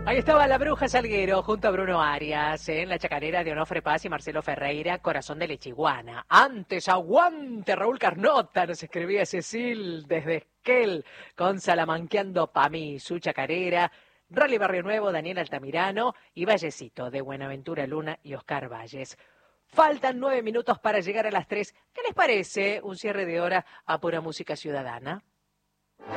Ahí estaba la Bruja Salguero junto a Bruno Arias en la chacarera de Onofre Paz y Marcelo Ferreira, Corazón de Lechiguana. Antes, aguante Raúl Carnota, nos escribía Cecil desde Esquel, con Salamanqueando pa' mí, su chacarera. Rally Barrio Nuevo, Daniel Altamirano y Vallecito de Buenaventura Luna y Oscar Valles. Faltan 9 minutos para llegar a las 3. ¿Qué les parece un cierre de hora a pura música ciudadana?